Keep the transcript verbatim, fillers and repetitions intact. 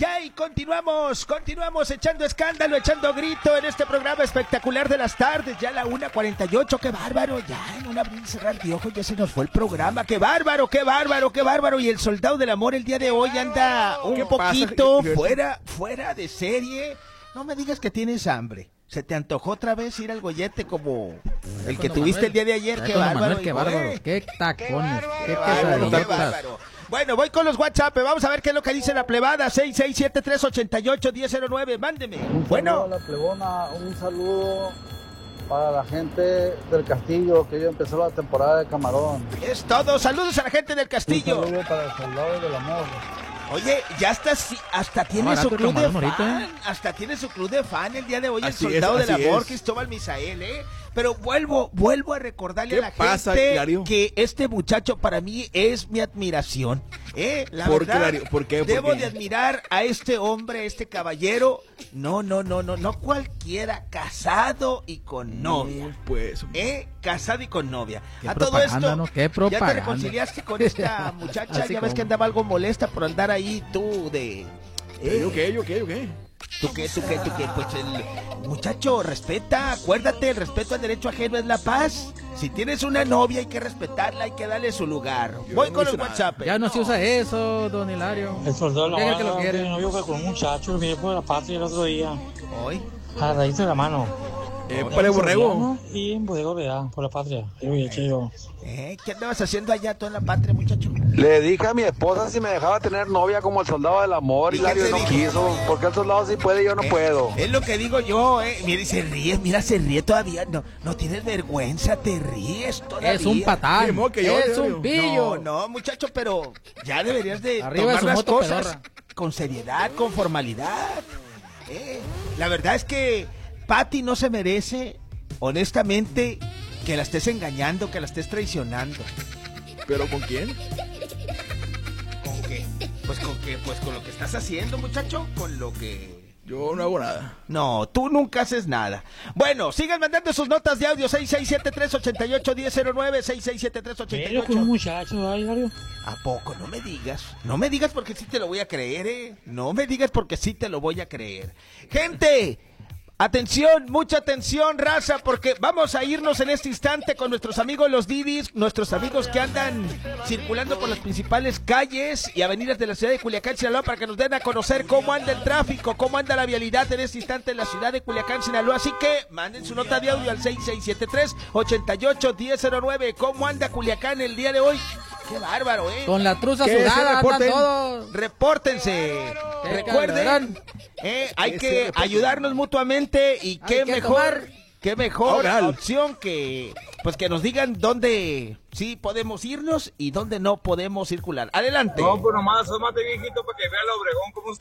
ay, ay, continuamos, continuamos echando escándalo, echando grito en este programa espectacular de las tardes, ya la una cuarenta y ocho, qué bárbaro, ya en un abrir y cerrar de ojos ya se nos fue el programa, qué bárbaro, qué bárbaro, qué bárbaro, y el soldado del amor el día de hoy anda un poquito pasa? fuera, fuera de serie. No me digas que tienes hambre. ¿Se te antojó otra vez ir al gollete como el que tuviste el día de ayer? ¡Qué bárbaro! ¡Qué bárbaro! ¡Qué tacones! ¡Qué bárbaro! Bueno, voy con los WhatsApp. Vamos a ver qué es lo que dice la plebada. seis seis siete tres ocho ocho uno cero cero nueve. Mándeme. Un bueno. A la plebona, un saludo para la gente del Castillo, que ya empezó la temporada de camarón. Es todo. Saludos a la gente del Castillo. Un saludo para el soldado del amor. Oye, ya hasta, hasta tiene su club de fan, hasta tiene su club de fan el día de hoy, el soldado del amor, Cristóbal Misael, ¿eh? Pero vuelvo, vuelvo a recordarle a la gente que este muchacho para mí es mi admiración, ¿eh? La verdad, ¿por qué? debo de admirar a este hombre, a este caballero, no, no, no, no, no cualquiera, casado y con novia, pues, ¿eh? Casado y con novia. A todo esto, ¿no? ¿Qué propaganda? ¿Ya te reconciliaste con esta muchacha? Ya ves que andaba algo molesta por andar ahí tú de... ¿Eh? ¿Yo qué? ¿Yo qué? ¿Yo qué? ¿Tú qué? ¿Tú qué? ¿Tú qué? Pues el muchacho, respeta, acuérdate, el respeto al derecho ajeno es la paz. Si tienes una novia hay que respetarla, hay que darle su lugar. Yo Voy no con los nada. WhatsApp. Ya no se usa eso, don Hilario. El soldado de la Diga que lo quiere. Mi novio fue con un muchacho, vino por la patria el otro día. Hoy. A la raíz de la mano. Eh, para el borrego. Y en Bodega Obrera, por la patria. Yo, yo. ¿Eh? ¿Qué andabas haciendo allá tú en la patria, muchacho? Le dije a mi esposa si me dejaba tener novia como el soldado del amor, y Hilario no quiso, porque el soldado sí puede y yo no eh, puedo. Es lo que digo yo, ¿eh? Mira, y se ríe, mira, se ríe todavía. No, no tienes vergüenza, te ríes todavía. Es un patán, que yo, es yo, un yo. pillo. No, no, muchacho, pero ya deberías de Arriba tomar de su las moto cosas pedorra. con seriedad, con formalidad. ¿eh? La verdad es que Pati no se merece, honestamente, que la estés engañando, que la estés traicionando. ¿Pero con quién? ¿Con qué? Pues con qué, pues con lo que estás haciendo, muchacho, con lo que... Yo no hago nada. No, tú nunca haces nada. Bueno, sigan mandando sus notas de audio seis seis siete tres ocho ocho uno cero cero nueve, seis seis siete tres ocho Pero con un ocho. muchacho, ¿eh, Hilario? ¿A poco? No me digas. No me digas porque sí te lo voy a creer, ¿eh? No me digas porque sí te lo voy a creer. Gente, atención, mucha atención, raza, porque vamos a irnos en este instante con nuestros amigos los Didis, nuestros amigos que andan circulando por las principales calles y avenidas de la ciudad de Culiacán, Sinaloa, para que nos den a conocer cómo anda el tráfico, cómo anda la vialidad en este instante en la ciudad de Culiacán, Sinaloa. Así que manden su nota de audio al seis seis siete tres ocho ocho uno cero cero nueve. ¿Cómo anda Culiacán el día de hoy? ¡Qué bárbaro, eh! Con la truza Que se sudada, andan reporten. todos. Repórtense. Que Recuerden, eh, hay Que que se reporten. ayudarnos mutuamente y qué que mejor, tomar. qué mejor Oral. opción que, pues que nos digan dónde sí podemos irnos y dónde no podemos circular. Adelante. No, pues nomás, asómate, viejito, para que vea el Obregón cómo